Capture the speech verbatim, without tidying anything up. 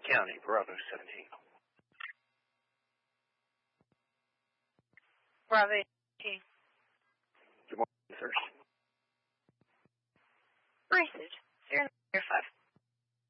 County, Bravo seventeen. Bravo eighteen. Good morning, sir. Message zero five.